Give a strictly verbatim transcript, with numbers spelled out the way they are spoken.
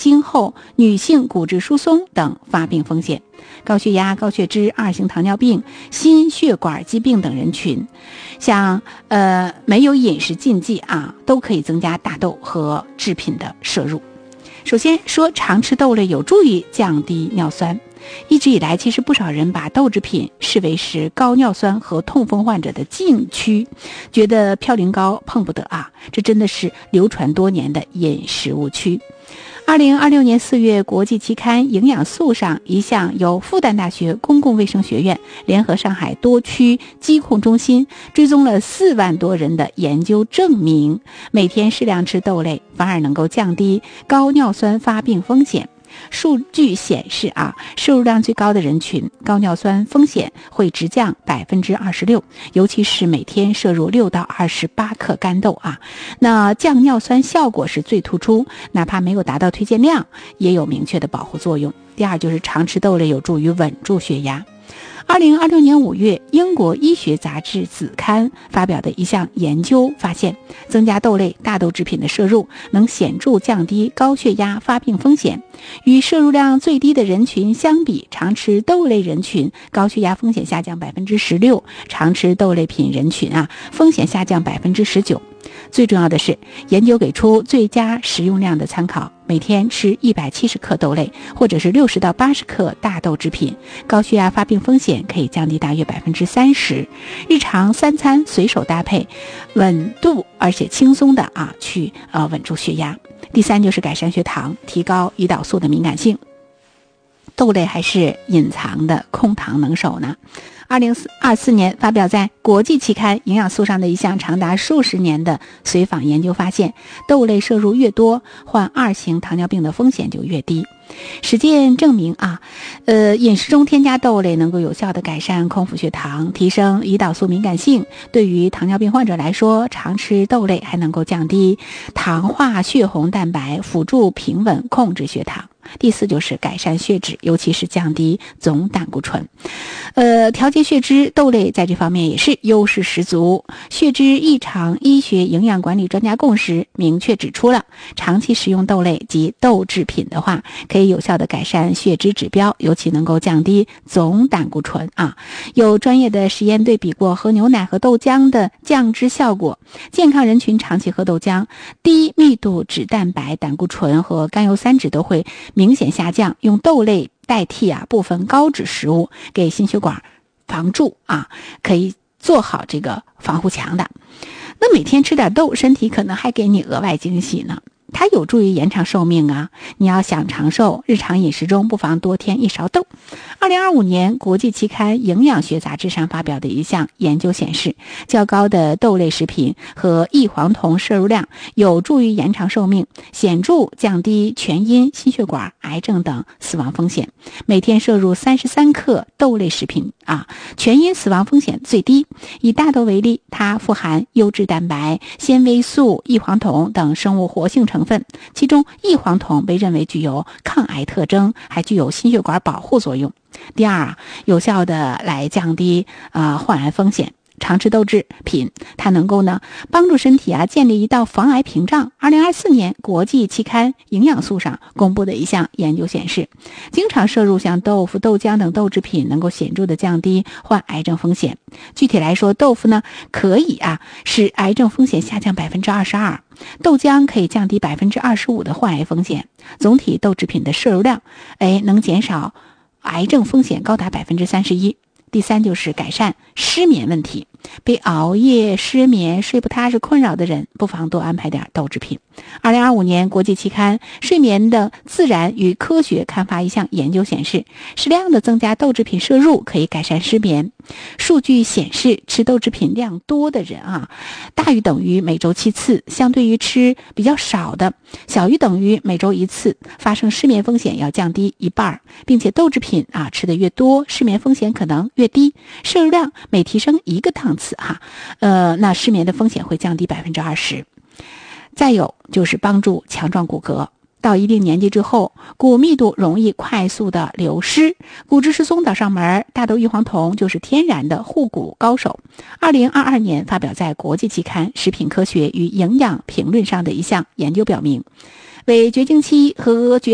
今后女性骨质疏松等发病风险。高血压、高血脂、二型糖尿病、心血管疾病等人群，像呃没有饮食禁忌啊，都可以增加大豆和制品的摄入。首先说，常吃豆类有助于降低尿酸。一直以来，其实不少人把豆制品视为是高尿酸和痛风患者的禁区，觉得嘌呤高碰不得啊，这真的是流传多年的饮食误区。二零二六年四月，国际期刊《营养素》上一项由复旦大学公共卫生学院联合上海多区疾控中心追踪了四万多人的研究证明，每天适量吃豆类反而能够降低高尿酸发病风险。数据显示啊，摄入量最高的人群，高尿酸风险会直降百分之二十六，尤其是每天摄入六到二十八克干豆啊，那降尿酸效果是最突出，哪怕没有达到推荐量，也有明确的保护作用。第二就是常吃豆类有助于稳住血压。二零二六年五月，英国医学杂志子刊发表的一项研究发现，增加豆类、大豆制品的摄入能显著降低高血压发病风险。与摄入量最低的人群相比，常吃豆类人群高血压风险下降百分之十六，常吃豆类品人群啊，风险下降百分之十九。最重要的是，研究给出最佳食用量的参考，每天吃一百七十克豆类，或者是六十到八十克大豆制品，高血压发病风险可以降低大约百分之三十。日常三餐随手搭配，稳度而且轻松的啊去呃稳住血压。第三就是改善血糖，提高胰岛素的敏感性。豆类还是隐藏的控糖能手呢。二零二四年发表在国际期刊《营养素》上的一项长达数十年的随访研究发现，豆类摄入越多，患二型糖尿病的风险就越低。实践证明啊，呃，饮食中添加豆类能够有效地改善空腹血糖，提升胰岛素敏感性。对于糖尿病患者来说，常吃豆类还能够降低糖化血红蛋白，辅助平稳控制血糖。第四就是改善血脂，尤其是降低总胆固醇。呃，调节血脂，豆类在这方面也是优势十足。血脂异常医学营养管理专家共识明确指出了，长期食用豆类及豆制品的话，可以有效的改善血脂指标，尤其能够降低总胆固醇啊。有专业的实验对比过喝牛奶和豆浆的降脂效果，健康人群长期喝豆浆，低密度脂蛋白、胆固醇和甘油三酯都会明显下降。用豆类代替啊部分高脂食物，给心血管防蛀啊，可以做好这个防护墙的。那每天吃点豆，身体可能还给你额外惊喜呢。它有助于延长寿命啊！你要想长寿，日常饮食中不妨多添一勺豆。二零二五年，国际期刊《营养学杂志》上发表的一项研究显示，较高的豆类食品和异黄酮摄入量有助于延长寿命，显著降低全因心血管癌症等死亡风险。每天摄入三十三克豆类食品啊，全因死亡风险最低。以大豆为例，它富含优质蛋白、纤维素、异黄酮等生物活性成分，其中异黄酮被认为具有抗癌特征，还具有心血管保护作用。第二啊，有效的来降低啊、呃、患癌风险。常吃豆制品，它能够呢帮助身体啊建立一道防癌屏障。二零二四年国际期刊《营养素》上公布的一项研究显示，经常摄入像豆腐、豆浆等豆制品，能够显著的降低患癌症风险。具体来说，豆腐呢可以啊使癌症风险下降百分之二十二，豆浆可以降低百分之二十五的患癌风险。总体豆制品的摄入量，哎，能减少癌症风险高达百分之三十一。第三就是改善失眠问题，被熬夜、失眠、睡不踏实困扰的人，不妨多安排点豆制品。二零二五年国际期刊《睡眠的自然与科学》刊发一项研究显示，适量的增加豆制品摄入可以改善失眠。数据显示，吃豆制品量多的人啊，大于等于每周七次，相对于吃比较少的，小于等于每周一次，发生失眠风险要降低一半，并且豆制品啊吃的越多，失眠风险可能越低。摄入量每提升一个档次哈，呃，那失眠的风险会降低百分之二十。再有就是帮助强壮骨骼。到一定年纪之后，骨密度容易快速的流失，骨质疏松找上门，大豆异黄酮就是天然的护骨高手。二零二二年发表在国际期刊《食品科学与营养评论》上的一项研究表明，为绝经期和绝